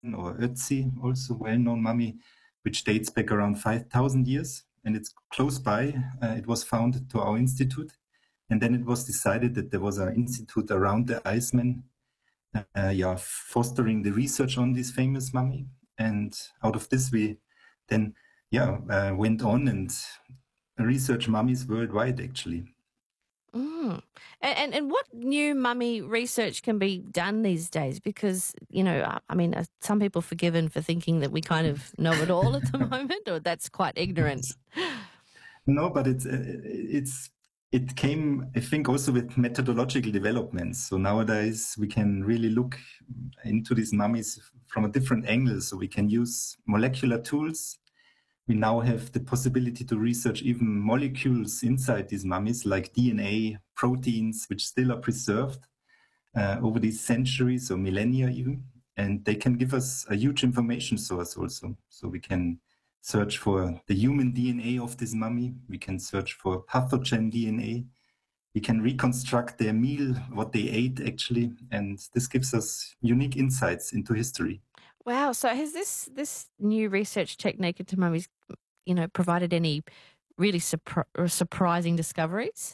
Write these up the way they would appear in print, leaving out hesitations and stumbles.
or Ötzi, also well-known mummy, which dates back around 5,000 years, and it's close by. It was founded to our institute, and then it was decided that there was an institute around the Iceman, fostering the research on this famous mummy. And out of this, we then, went on and research mummies worldwide, actually. Mm. And what new mummy research can be done these days? Because, some people are forgiven for thinking that we kind of know it all at the moment, or that's quite ignorant. No, but it came, I think, also with methodological developments. So nowadays we can really look into these mummies from a different angle. So we can use molecular tools. We now have the possibility to research even molecules inside these mummies, like DNA, proteins, which still are preserved over these centuries or millennia even. And they can give us a huge information source also. So we can search for the human DNA of this mummy. We can search for pathogen DNA. We can reconstruct their meal, what they ate actually. And this gives us unique insights into history. Wow. So has this new research technique into mummies, provided any really surprising discoveries?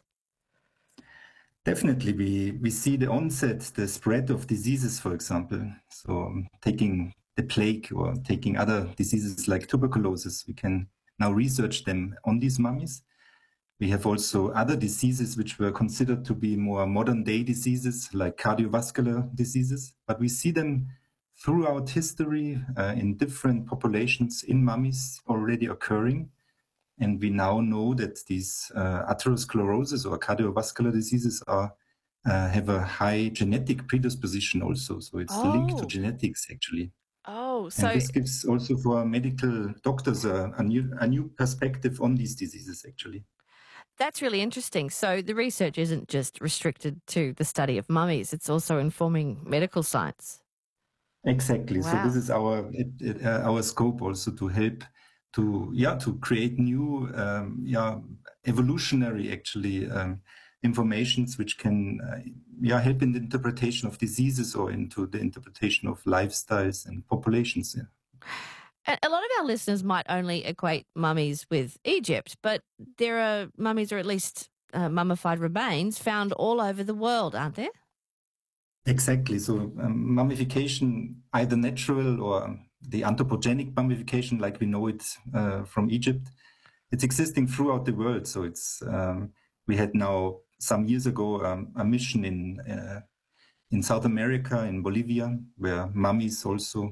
Definitely, we see the onset, the spread of diseases, for example. So taking the plague or taking other diseases like tuberculosis, we can now research them on these mummies. We have also other diseases which were considered to be more modern day diseases like cardiovascular diseases, but we see them throughout history in different populations in mummies already occurring. And we now know that these atherosclerosis or cardiovascular diseases have a high genetic predisposition also. So it's linked to genetics actually. Oh, And this gives also for medical doctors a new perspective on these diseases actually. That's really interesting. So the research isn't just restricted to the study of mummies, it's also informing medical science. Exactly. Wow. So this is our scope also to help to create new evolutionary actually informations which can help in the interpretation of diseases or into the interpretation of lifestyles and populations. Yeah. A lot of our listeners might only equate mummies with Egypt, but there are mummies, or at least mummified remains, found all over the world, aren't there? Exactly. So mummification, either natural or the anthropogenic mummification, like we know it from Egypt, it's existing throughout the world. So it's we had now some years ago a mission in South America, in Bolivia, where mummies also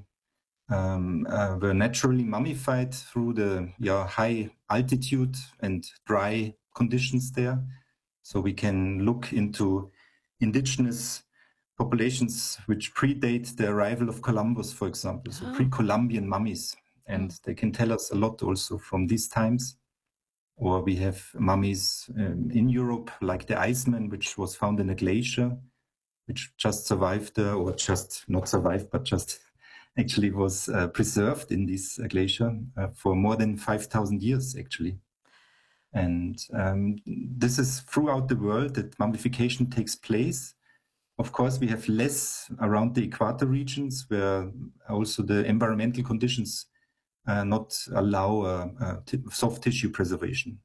were naturally mummified through the high altitude and dry conditions there. So we can look into indigenous populations which predate the arrival of Columbus, for example, so pre-Columbian mummies. And they can tell us a lot also from these times. Or we have mummies in Europe, like the Iceman, which was found in a glacier, which just survived, or just not survived, but just actually was preserved in this glacier for more than 5,000 years, actually. And this is throughout the world that mummification takes place. Of course, we have less around the equator regions where also the environmental conditions not allow soft tissue preservation.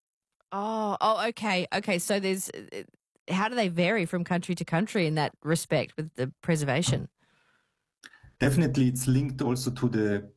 Okay. Okay, so there's how do they vary from country to country in that respect with the preservation? Definitely, it's linked also to the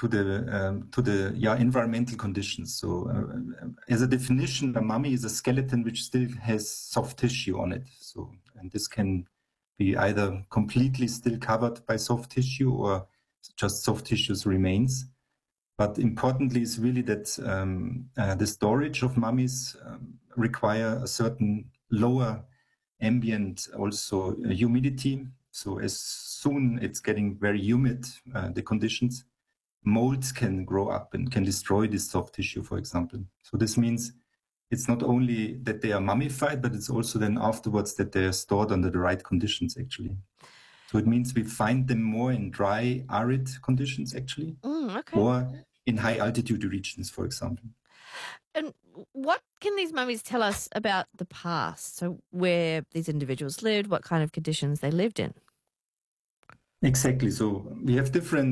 environmental conditions. So, as a definition, a mummy is a skeleton which still has soft tissue on it. So, and this can be either completely still covered by soft tissue or just soft tissues remains. But importantly is really that the storage of mummies require a certain lower ambient also humidity. So as soon it's getting very humid, the conditions, molds can grow up and can destroy this soft tissue, for example. So this means it's not only that they are mummified, but it's also then afterwards that they are stored under the right conditions, actually. So it means we find them more in dry, arid conditions, actually, Okay. or in high altitude regions, for example. And what can these mummies tell us about the past? So where these individuals lived, what kind of conditions they lived in? Exactly. So we have different